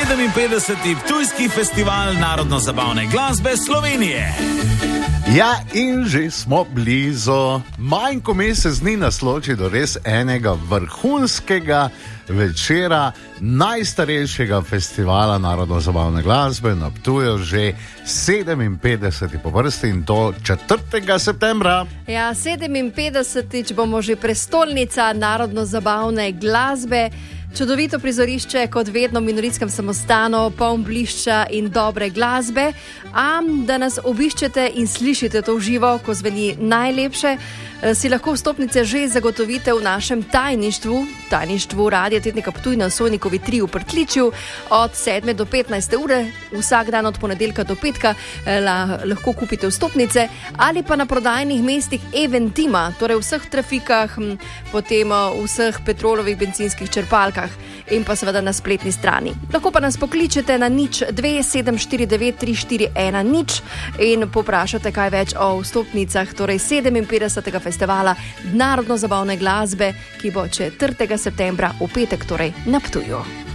57. Ptujski festival narodno-zabavne glasbe Slovenije. Ja, in že smo blizu. Manj kot mesec dni nas loči do res enega vrhunskega večera najstarejšega festivala narodno-zabavne glasbe na Ptuju, že 57. po vrsti, in to 4. septembra. Ja, 57. bomo že prestolnica narodno-zabavne glasbe. Čudovito prizorišče, kot vedno v Minoritskem samostanu, poln blišča in dobre glasbe. Da nas obiščete in slišite to v živo, ko zveni najlepše, si lahko vstopnice že zagotovite v našem tajništvu Radia Tetnika Ptuj na Sojnikovi 3 v Prtličju od 7 do 15 ure, vsak dan od ponedeljka do petka lahko kupite vstopnice, ali pa na prodajnih mestih Eventima, torej v vseh trafikah, potem v vseh petrolovih bencinskih črpalkah in pa seveda na spletni strani. Lahko pa nas pokličete na 02749 341 in poprašate kaj več o vstopnicah, torej 57. festivala narodno-zabavne glasbe, ki bo 4. septembra v petek, torej na Ptuju.